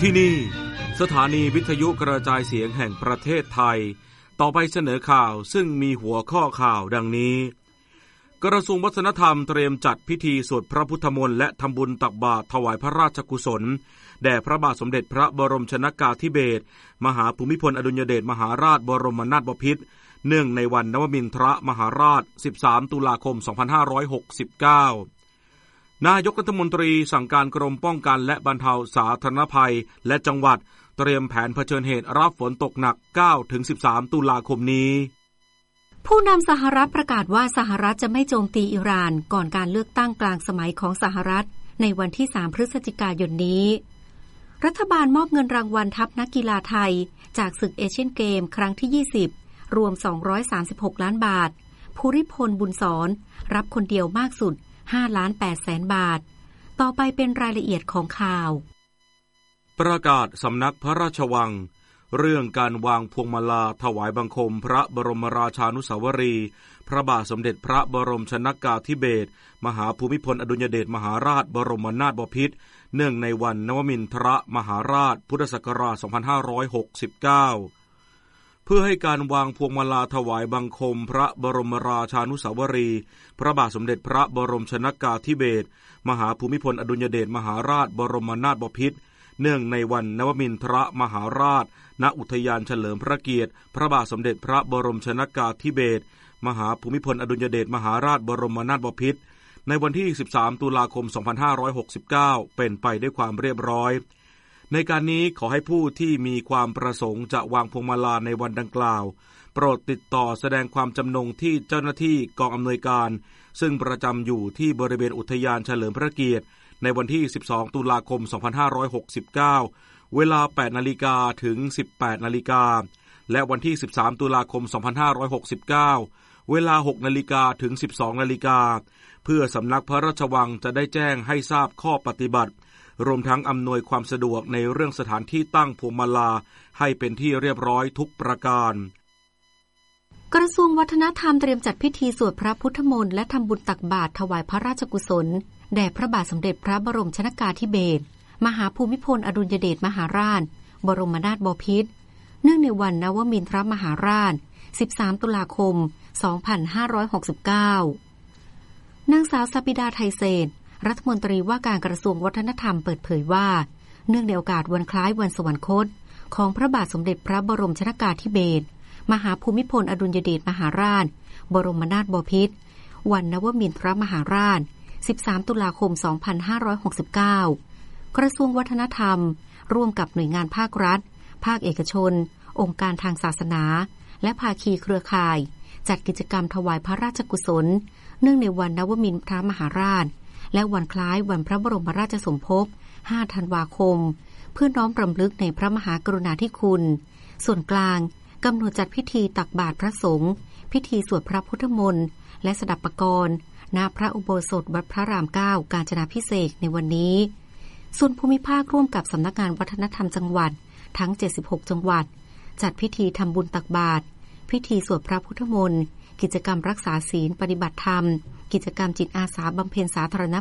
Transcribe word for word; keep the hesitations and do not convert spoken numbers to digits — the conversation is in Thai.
ที่นี่สถานีวิทยุกระจายเสียงแห่งประเทศไทยต่อไปเสนอข่าวซึ่งมีหัวข้อข่าวดังนี้กระทรวงวัฒนธรรมเตรียมจัดพิธีสวดพระพุทธมนต์และทำบุญตักบาตรถวายพระราชกุศลแด่พระบาทสมเด็จพระบรมชนกาธิเบศรมหาภูมิพลอดุลยเดชมหาราชบรมนาถบพิตรเนื่องในวันนวมินทรมหาราชสิบสามตุลาคมสองพันห้าร้อยหกสิบเก้านายกรัฐมนตรีสั่งการกรมป้องกันและบรรเทาสาธารณภัยและจังหวัดเตรียมแผนเผชิญเหตุรับฝนตกหนัก เก้าถึงสิบสาม ตุลาคมนี้ผู้นำสหรัฐประกาศว่าสหรัฐจะไม่โจมตีอิหร่านก่อนการเลือกตั้งกลางสมัยของสหรัฐในวันที่สามพฤศจิกายนนี้รัฐบาลมอบเงินรางวัลทัพนักกีฬาไทยจากศึกเอเชียนเกมครั้งที่ยี่สิบรวมสองร้อยสามสิบหกล้านบาทภูริพลบุญสอนรับคนเดียวมากสุดห้าล้านแปดแสนบาทต่อไปเป็นรายละเอียดของข่าวประกาศสำนักพระราชวังเรื่องการวางพวงมาลาถวายบังคมพระบรมราชานุสาวรีย์พระบาทสมเด็จพระบรมชนกาธิเบศรมหาภูมิพลอดุลยเดชมหาราชบรมนาถบพิตรเนื่องในวันนวมินทรมหาราชพุทธศักราชสองพันห้าร้อยหกสิบเก้าเพื่อให้การวางพวงมาลาถวายบังคมพระบรมราชานุสาวรีย์พระบาทสมเด็จพระบรมชนกาธิเบศรมหาภูมิพลอดุลยเดชมหาราชบรมนาถบพิตรเนื่องในวันนวมินทรมหาราชณอุทยานเฉลิมพระเกียรติพระบาทสมเด็จพระบรมชนกาธิเบศรมหาภูมิพลอดุลยเดชมหาราชบรมนาถบพิตรในวันที่สิบสามตุลาคมสองพันห้าร้อยหกสิบเก้าเป็นไปด้วยความเรียบร้อยในการนี้ขอให้ผู้ที่มีความประสงค์จะวางพวงมาลาในวันดังกล่าวโปรดติดต่อแสดงความจำนงที่เจ้าหน้าที่กองอำนวยการซึ่งประจำอยู่ที่บริเวณอุทยานเฉลิมพระเกียรติในวันที่สิบสองตุลาคมสองพันห้าร้อยหกสิบเก้าเวลา แปดนาฬิกา ถึง สิบแปดนาฬิกาและวันที่สิบสามตุลาคมสองพันห้าร้อยหกสิบเก้าเวลา หกนาฬิกา ถึง สิบสองนาฬิกาเพื่อสำนักพระราชวังจะได้แจ้งให้ทราบข้อปฏิบัติรวมทั้งอำนวยความสะดวกในเรื่องสถานที่ตั้งพวงมาลาให้เป็นที่เรียบร้อยทุกประการกระทรวงวัฒนธรรมเตรียมจัดพิธีสวดพระพุทธมนต์และทำบุญตักบาตรถวายพระราชกุศลแด่พระบาทสมเด็จพระบรมชนกาธิเบศรมหาภูมิพลอดุลยเดชมหาราชบรมนาถบพิตรเนื่องในวันนวมินทรมหาราชสิบสามตุลาคมสองพันห้าร้อยหกสิบเก้านางสาวสปิดาไทยเศษรัฐมนตรีว่าการกระทรวงวัฒนธรรมเปิดเผยว่าเนื่องในโอกาสวันคล้ายวันสวรรคตของพระบาทสมเด็จพระบรมชนกาธิเบศรมหาภูมิพลอดุลยเดชมหาราชบรมนาถบพิตรวันนวมินทรมหาราชสิบสามตุลาคมสองพันห้าร้อยหกสิบเก้ากระทรวงวัฒนธรรมร่วมกับหน่วยงานภาครัฐภาคเอกชนองค์การทางศาสนาและภาคีเครือข่ายจัดกิจกรรมถวายพระราชกุศลเนื่องในวันนวมินทรมหาราชและวันคล้ายวันพระบรมราชสมภพห้าธันวาคมเพื่อน้อมรำลึกในพระมหากรุณาธิคุณส่วนกลางกำหนดจัดพิธีตักบาตรพระสงฆ์พิธีสวดพระพุทธมนต์และสดับปกรณ์ณพระอุโบสถวัดพระรามเก้ากาญจนาภิเษกในวันนี้ส่วนภูมิภาคร่วมกับสำนักงานวัฒนธรรมจังหวัดทั้งเจ็ดสิบหกจังหวัดจัดพิธีทำบุญตักบาตรพิธีสวดพระพุทธมนต์กิจกรรมรักษาศีลปฏิบัติธรรมกิจกรรมจิตอาสาบำเพ็ญสาธารณ